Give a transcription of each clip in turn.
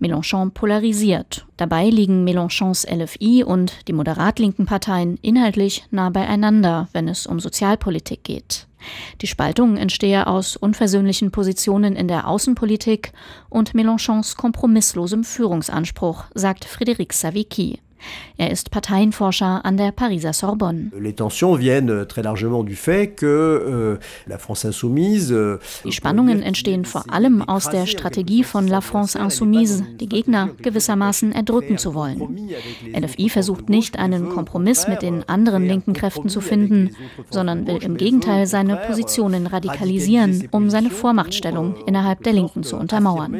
Mélenchon polarisiert. Dabei liegen Mélenchons LFI und die moderat-linken Parteien inhaltlich nah beieinander, wenn es um Sozialpolitik geht. Die Spaltung entstehe aus unversöhnlichen Positionen in der Außenpolitik und Mélenchons kompromisslosem Führungsanspruch, sagt Frédéric Savicki. Er ist Parteienforscher an der Pariser Sorbonne. Die Spannungen entstehen vor allem aus der Strategie von La France Insoumise, die Gegner gewissermaßen erdrücken zu wollen. LFI versucht nicht, einen Kompromiss mit den anderen linken Kräften zu finden, sondern will im Gegenteil seine Positionen radikalisieren, um seine Vormachtstellung innerhalb der Linken zu untermauern.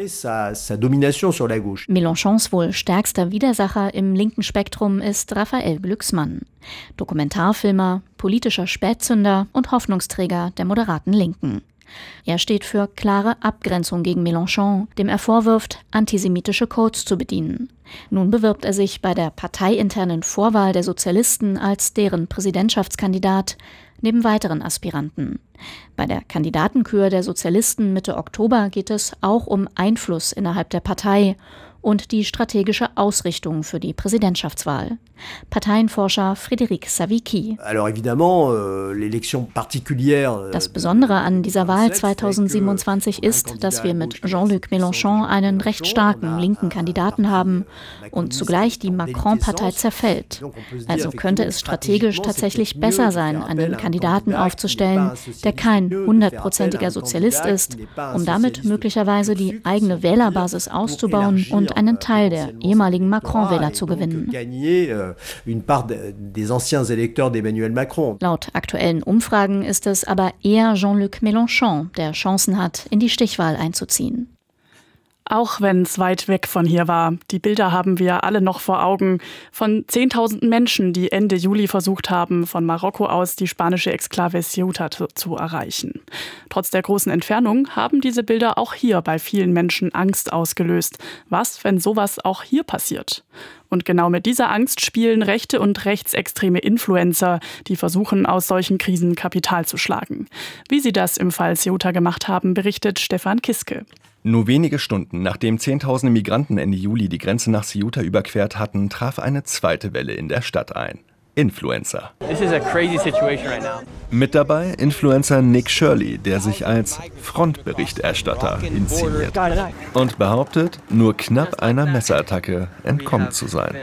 Mélenchons wohl stärkster Widersacher im linken Spektrum ist Raphael Glucksmann, Dokumentarfilmer, politischer Spätzünder und Hoffnungsträger der moderaten Linken. Er steht für klare Abgrenzung gegen Mélenchon, dem er vorwirft, antisemitische Codes zu bedienen. Nun bewirbt er sich bei der parteiinternen Vorwahl der Sozialisten als deren Präsidentschaftskandidat, neben weiteren Aspiranten. Bei der Kandidatenkür der Sozialisten Mitte Oktober geht es auch um Einfluss innerhalb der Partei und die strategische Ausrichtung für die Präsidentschaftswahl. Parteienforscher Frédéric Savicki. Das Besondere an dieser Wahl 2027 ist, dass wir mit Jean-Luc Mélenchon einen recht starken linken Kandidaten haben und zugleich die Macron-Partei zerfällt. Also könnte es strategisch tatsächlich besser sein, einen Kandidaten aufzustellen, der kein 100%iger Sozialist ist, um damit möglicherweise die eigene Wählerbasis auszubauen und einen Teil der ehemaligen Macron-Wähler zu gewinnen. Laut aktuellen Umfragen ist es aber eher Jean-Luc Mélenchon, der Chancen hat, in die Stichwahl einzuziehen. Auch wenn es weit weg von hier war. Die Bilder haben wir alle noch vor Augen von 10.000 Menschen, die Ende Juli versucht haben, von Marokko aus die spanische Exklave Ceuta zu erreichen. Trotz der großen Entfernung haben diese Bilder auch hier bei vielen Menschen Angst ausgelöst. Was, wenn sowas auch hier passiert? Und genau mit dieser Angst spielen rechte und rechtsextreme Influencer, die versuchen, aus solchen Krisen Kapital zu schlagen. Wie sie das im Fall Ceuta gemacht haben, berichtet Stefan Kiske. Nur wenige Stunden nachdem Zehntausende Migranten Ende Juli die Grenze nach Ceuta überquert hatten, traf eine zweite Welle in der Stadt ein. Influencer. Mit dabei Influencer Nick Shirley, der sich als Frontberichterstatter inszeniert und behauptet, nur knapp einer Messerattacke entkommen zu sein.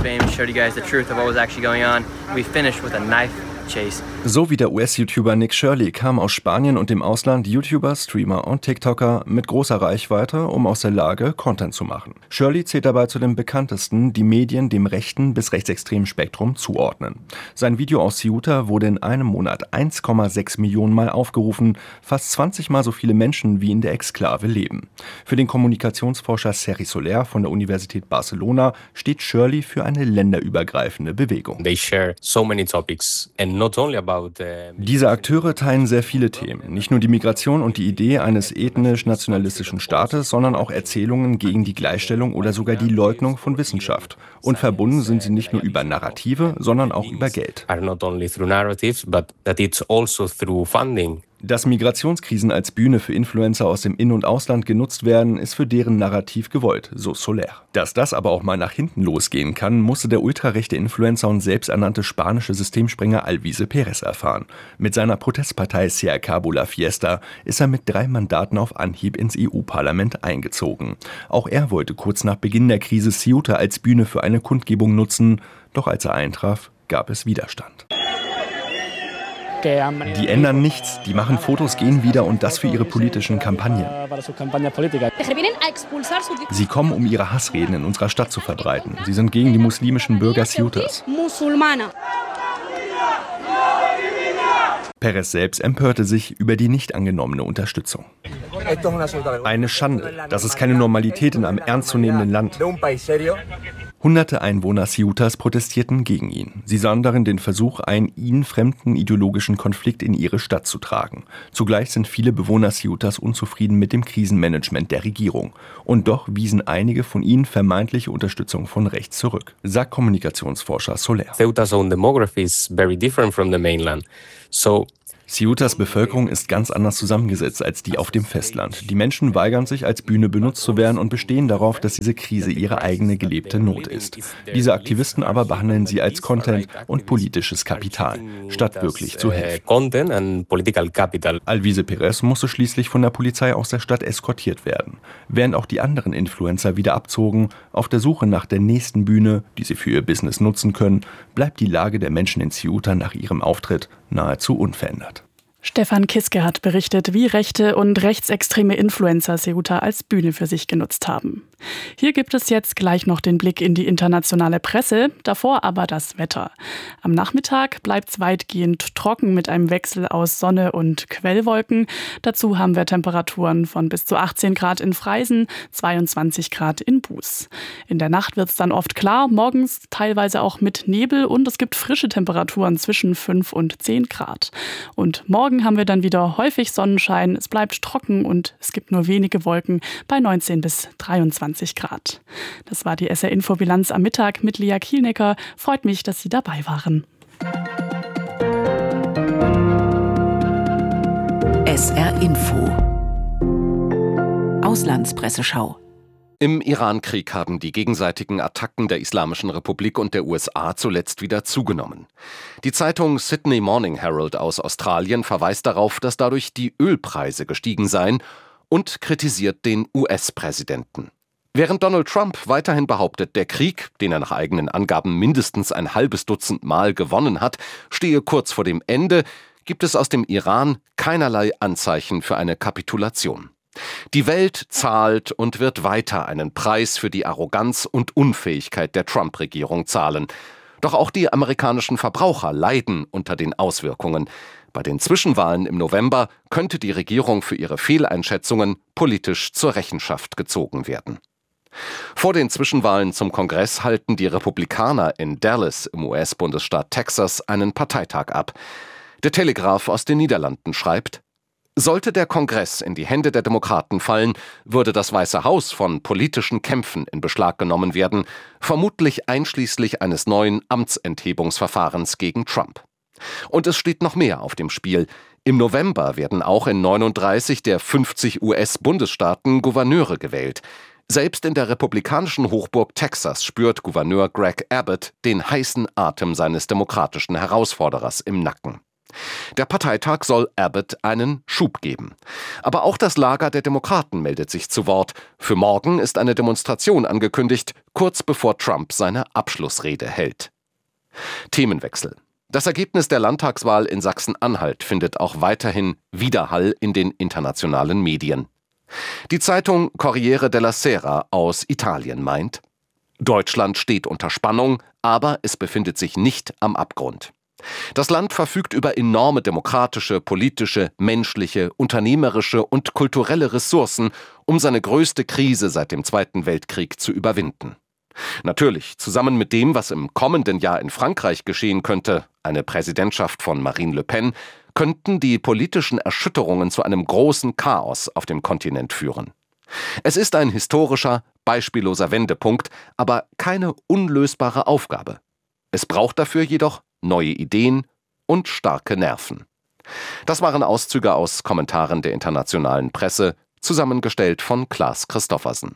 So wie der US-YouTuber Nick Shirley kamen aus Spanien und dem Ausland YouTuber, Streamer und TikToker mit großer Reichweite, um aus der Lage Content zu machen. Shirley zählt dabei zu den bekanntesten, die Medien dem rechten bis rechtsextremen Spektrum zuordnen. Sein Video aus Ceuta wurde in einem Monat 1,6 Millionen Mal aufgerufen, fast 20 Mal so viele Menschen wie in der Exklave leben. Für den Kommunikationsforscher Sergi Soler von der Universität Barcelona steht Shirley für eine länderübergreifende Bewegung. Diese Akteure teilen sehr viele Themen, nicht nur die Migration und die Idee eines ethnisch-nationalistischen Staates, sondern auch Erzählungen gegen die Gleichstellung oder sogar die Leugnung von Wissenschaft. Und verbunden sind sie nicht nur über Narrative, sondern auch über Geld. Dass Migrationskrisen als Bühne für Influencer aus dem In- und Ausland genutzt werden, ist für deren Narrativ gewollt, so Soler. Dass das aber auch mal nach hinten losgehen kann, musste der ultrarechte Influencer und selbsternannte spanische Systemsprenger Alvise Perez erfahren. Mit seiner Protestpartei Se Acabó la Fiesta ist er mit 3 Mandaten auf Anhieb ins EU-Parlament eingezogen. Auch er wollte kurz nach Beginn der Krise Ceuta als Bühne für eine Kundgebung nutzen, doch als er eintraf, gab es Widerstand. Die ändern nichts, die machen Fotos, gehen wieder und das für ihre politischen Kampagnen. Sie kommen, um ihre Hassreden in unserer Stadt zu verbreiten. Sie sind gegen die muslimischen Bürger Ceutas. Perez selbst empörte sich über die nicht angenommene Unterstützung. Eine Schande, das ist keine Normalität in einem ernstzunehmenden Land. Hunderte Einwohner Ceutas protestierten gegen ihn. Sie sahen darin den Versuch, einen ihnen fremden ideologischen Konflikt in ihre Stadt zu tragen. Zugleich sind viele Bewohner Ceutas unzufrieden mit dem Krisenmanagement der Regierung. Und doch wiesen einige von ihnen vermeintliche Unterstützung von rechts zurück, sagt Kommunikationsforscher Soler. Ceuta's own demography is very different from the mainland. So Ceutas Bevölkerung ist ganz anders zusammengesetzt als die auf dem Festland. Die Menschen weigern sich, als Bühne benutzt zu werden und bestehen darauf, dass diese Krise ihre eigene gelebte Not ist. Diese Aktivisten aber behandeln sie als Content und politisches Kapital, statt wirklich zu helfen. Alvise Perez musste schließlich von der Polizei aus der Stadt eskortiert werden. Während auch die anderen Influencer wieder abzogen, auf der Suche nach der nächsten Bühne, die sie für ihr Business nutzen können, bleibt die Lage der Menschen in Ceuta nach ihrem Auftritt nahezu unverändert. Stefan Kiske hat berichtet, wie rechte und rechtsextreme Influencer Ceuta als Bühne für sich genutzt haben. Hier gibt es jetzt gleich noch den Blick in die internationale Presse, davor aber das Wetter. Am Nachmittag bleibt es weitgehend trocken mit einem Wechsel aus Sonne und Quellwolken. Dazu haben wir Temperaturen von bis zu 18 Grad in Freisen, 22 Grad in Buß. In der Nacht wird es dann oft klar, morgens teilweise auch mit Nebel und es gibt frische Temperaturen zwischen 5 und 10 Grad. Und morgen haben wir dann wieder häufig Sonnenschein, es bleibt trocken und es gibt nur wenige Wolken bei 19 bis 23 Grad. Das war die SR-Info-Bilanz am Mittag mit Lea Kielnecker. Freut mich, dass Sie dabei waren. SR-Info Auslandspresseschau. Im Iran-Krieg haben die gegenseitigen Attacken der Islamischen Republik und der USA zuletzt wieder zugenommen. Die Zeitung Sydney Morning Herald aus Australien verweist darauf, dass dadurch die Ölpreise gestiegen seien und kritisiert den US-Präsidenten. Während Donald Trump weiterhin behauptet, der Krieg, den er nach eigenen Angaben mindestens ein halbes Dutzend Mal gewonnen hat, stehe kurz vor dem Ende, gibt es aus dem Iran keinerlei Anzeichen für eine Kapitulation. Die Welt zahlt und wird weiter einen Preis für die Arroganz und Unfähigkeit der Trump-Regierung zahlen. Doch auch die amerikanischen Verbraucher leiden unter den Auswirkungen. Bei den Zwischenwahlen im November könnte die Regierung für ihre Fehleinschätzungen politisch zur Rechenschaft gezogen werden. Vor den Zwischenwahlen zum Kongress halten die Republikaner in Dallas im US-Bundesstaat Texas einen Parteitag ab. Der Telegraph aus den Niederlanden schreibt: Sollte der Kongress in die Hände der Demokraten fallen, würde das Weiße Haus von politischen Kämpfen in Beschlag genommen werden, vermutlich einschließlich eines neuen Amtsenthebungsverfahrens gegen Trump. Und es steht noch mehr auf dem Spiel. Im November werden auch in 39 der 50 US-Bundesstaaten Gouverneure gewählt. Selbst in der republikanischen Hochburg Texas spürt Gouverneur Greg Abbott den heißen Atem seines demokratischen Herausforderers im Nacken. Der Parteitag soll Abbott einen Schub geben. Aber auch das Lager der Demokraten meldet sich zu Wort. Für morgen ist eine Demonstration angekündigt, kurz bevor Trump seine Abschlussrede hält. Themenwechsel. Das Ergebnis der Landtagswahl in Sachsen-Anhalt findet auch weiterhin Widerhall in den internationalen Medien. Die Zeitung Corriere della Sera aus Italien meint: Deutschland steht unter Spannung, aber es befindet sich nicht am Abgrund. Das Land verfügt über enorme demokratische, politische, menschliche, unternehmerische und kulturelle Ressourcen, um seine größte Krise seit dem Zweiten Weltkrieg zu überwinden. Natürlich, zusammen mit dem, was im kommenden Jahr in Frankreich geschehen könnte, eine Präsidentschaft von Marine Le Pen, könnten die politischen Erschütterungen zu einem großen Chaos auf dem Kontinent führen. Es ist ein historischer, beispielloser Wendepunkt, aber keine unlösbare Aufgabe. Es braucht dafür jedoch neue Ideen und starke Nerven. Das waren Auszüge aus Kommentaren der internationalen Presse, zusammengestellt von Klaas Christoffersen.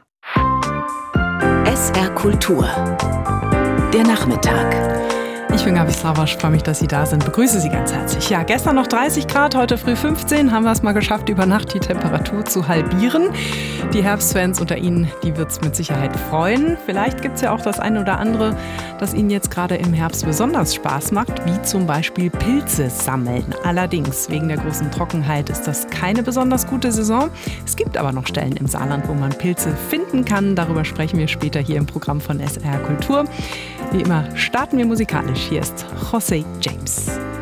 SR Kultur. Der Nachmittag. Ich bin Gabi Sravasch, freue mich, dass Sie da sind. Begrüße Sie ganz herzlich. Ja, gestern noch 30 Grad, heute früh 15. Haben wir es mal geschafft, über Nacht die Temperatur zu halbieren. Die Herbstfans unter Ihnen, die wird es mit Sicherheit freuen. Vielleicht gibt es ja auch das eine oder andere, das Ihnen jetzt gerade im Herbst besonders Spaß macht, wie zum Beispiel Pilze sammeln. Allerdings, wegen der großen Trockenheit ist das keine besonders gute Saison. Es gibt aber noch Stellen im Saarland, wo man Pilze finden kann. Darüber sprechen wir später hier im Programm von SR Kultur. Wie immer starten wir musikalisch. Hier ist José James.